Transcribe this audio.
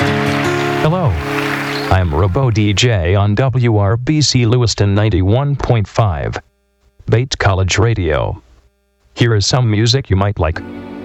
Hello. I'm Robo DJ on WRBC Lewiston 91.5. Bates College Radio. Here is some music you might like.